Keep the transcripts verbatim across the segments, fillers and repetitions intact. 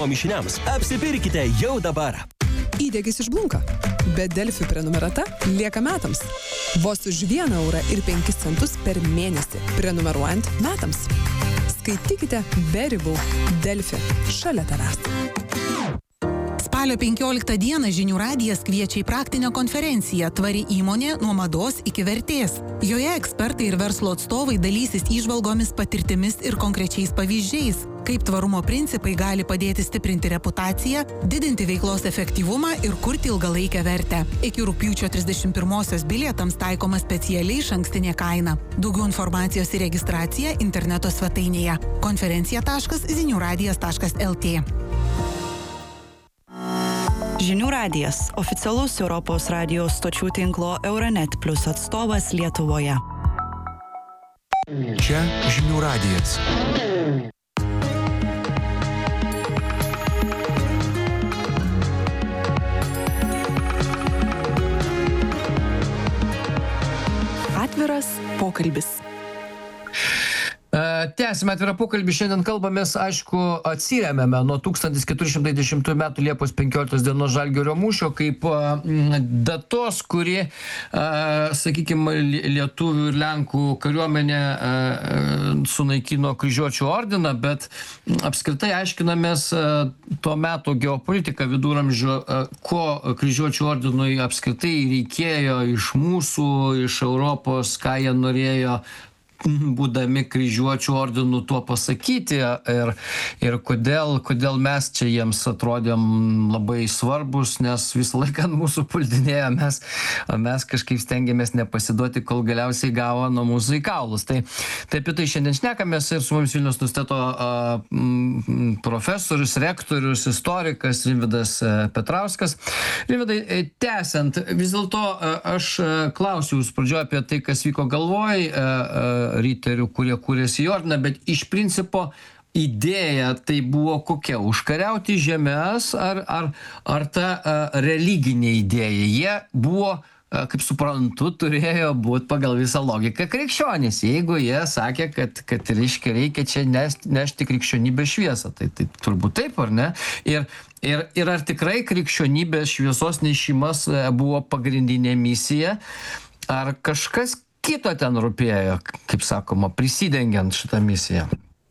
mišiniams. Apsipirkite jau dabar. Įdegis išblunka, bet Delfi prenumerata lieka metams. Vos už vieną eurą ir penkis centus per mėnesį, prenumeruojant metams. Skaitykite be ribų. Delfi. Šalia tavęs. Spalio penkioliktą dieną Žinių radijas kviečia į praktinę konferenciją Tvari įmonė nuo mados iki vertės. Joje ekspertai ir verslo atstovai dalysis įžvalgomis, patirtimis ir konkrečiais pavyzdžiais, kaip tvarumo principai gali padėti stiprinti reputaciją, didinti veiklos efektyvumą ir kurti ilgalaikę vertę. Iki rugpjūčio trisdešimt pirmosios bilietams taikoma specialiai išankstinė kaina. Daugiau informacijos ir registracija interneto svetainėje konferencija taškas zinių radijas taškas lt. Žinių radijas – oficialus Europos radijos stočių tinklo Euronet Plus atstovas Lietuvoje. Čia Žinių radijas. Atviras pokalbis. Tęsime atvirą pokalbį. Šiandien kalbamės, aišku, atsiremiame nuo tūkstantis keturi šimtai dešimtų metų Liepos penkioliktos dienos Žalgirio mūšio kaip datos, kuri, sakykime, lietuvių ir lenkų kariuomenė sunaikino kryžiuočių ordiną, bet apskritai aiškinamės tuo metu geopolitiką viduramžių, ko kryžiuočių ordinui apskritai reikėjo iš mūsų, iš Europos, ką jie norėjo būdami kryžiuočių ordinų tuo pasakyti ir, ir kodėl, kodėl mes čia jiems atrodėm labai svarbus, nes visą laiką mūsų puldinėjo, mes, mes kažkaip stengiamės nepasiduoti, kol galiausiai gavo nuo mūsų į kaulus. Tai, tai apie tai šiandien šnekamės ir su mums Vilniaus universiteto a, m, profesorius, rektorius, istorikas Rimvydas Petrauskas. Rimvydai, tęsiant, vis dėlto aš klausiau jūs pradžioje apie tai, kas vyko galvoj, riterių, kurie kūrėsi į ordiną, bet iš principo idėja tai buvo kokia? Užkariauti žemes ar, ar, ar ta a, religinė idėja? Jie buvo, a, kaip suprantu, turėjo būti pagal visą logiką krikščionys. Jeigu jie sakė, kad, kad reiškia, reikia čia nešti, nešti krikščionybės šviesą, tai, tai turbūt taip, ar ne? Ir, ir, ir ar tikrai krikščionybės šviesos nešimas buvo pagrindinė misija? Ar kažkas kito ten rūpėjo, kaip sakoma, prisidengiant šitą misiją?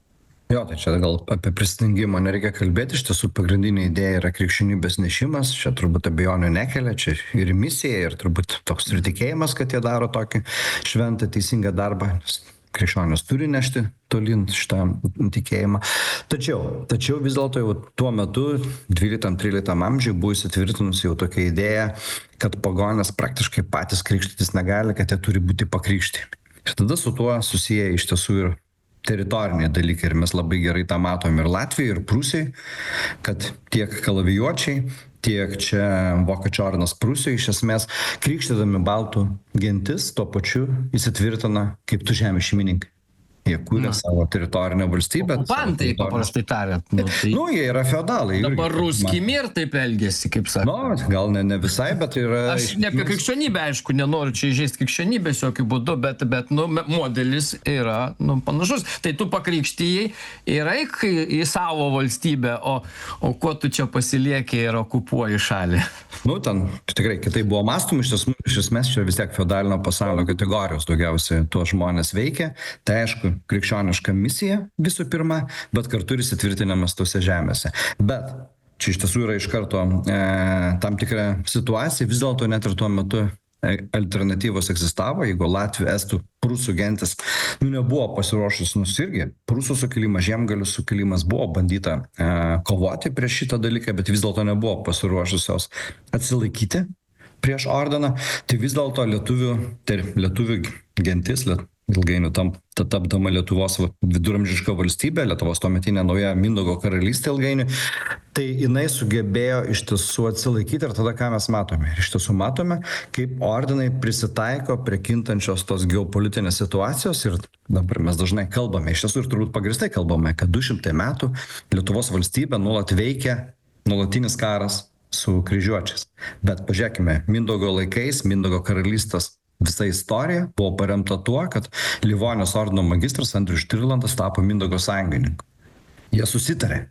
Jo, tai čia gal apie prisidengimą nereikia kalbėti, iš tiesų pagrindinė idėja yra krikščionybės nešimas, čia turbūt abejonių nekelia, čia ir misija, ir turbūt toks ir tikėjimas, kad jie daro tokį šventą, teisingą darbą, nes krikščionys turi nešti tolyn šitą tikėjimą. Tačiau, tačiau vis dėlto jau tuo metu, dvyliktam-tryliktam amžiui, buvo įsitvirtinusi jau tokia idėja, kad pagonės praktiškai patys krikštytis negali, kad jie turi būti pakrikštyti. Ir tada su tuo susiję iš tiesų ir teritoriniai dalykai. Ir mes labai gerai tą matom ir Latvijai, ir Prūsijai, kad tiek kalavijuočiai, tiek čia Vokiečių ordinas Prūsijoje iš esmės krikštydami baltų gentis tuo pačiu įsitvirtina kaip tų žemės šeimininkai. Jie kūrė Na. savo teritorinę valstybę. Okupantai, paprastai tariant. Nu, tai... nu, jie yra feodalai. Dabar ruski mir taip elgėsi, kaip sakė. Nu, gal ne, ne visai, bet yra... Aš ne apie krikščionybę, aišku, nenoriu čia įžeisti krikščionybės jokių būdų, bet, bet nu, modelis yra nu, panašus. Tai tu pakrikštyjai ir eik į savo valstybę, o, o kuo tu čia pasilieki ir okupuoji šalį? Nu, ten tikrai kitai buvo mąstoma, iš, iš esmės čia vis tiek feodalinio pasaulio kategorijos daugiausiai tuos žmonės veikia. Tai aišku, krikščioniška misija visų pirma, bet kartu ir įsitvirtinimas tose žemėse. Bet čia iš tiesų yra iš karto e, tam tikra situacija, vis dėlto net ir tuo metu alternatyvos egzistavo, jeigu Latvių, Estų, Prūsų gentis nu, nebuvo pasiruošus nusirgi. Prūsų sukilimas, Žiemgalių sukilimas buvo bandyta e, kovoti prieš šitą dalyką, bet vis dėlto nebuvo pasiruošusios atsilaikyti prieš ordiną. Tai vis dėlto lietuvių, tai lietuvių gentis, liet, ilgainiui tam, tapdama Lietuvos viduramžiška valstybė, Lietuvos tuometinė nauja Mindaugo karalystė ilgainiui, tai jinai sugebėjo iš tiesų atsilaikyti ir tada ką mes matome? Ir iš tiesų matome, kaip ordinai prisitaiko prie kintančios tos geopolitinės situacijos ir dabar mes dažnai kalbame, iš tiesų ir turbūt pagrįstai kalbame, kad du šimtai metų Lietuvos valstybė nuolat veikia nuolatinis karas su kryžiuočiais. Bet pažiūrėkime, Mindaugo laikais, Mindaugo karalystės visa istorija buvo paremta tuo, kad Livonijos ordino magistras Andrius Štirlandas tapo Mindaugo sąjungininku. Jie susitarė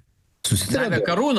Susitarė Davė dėl- karūną.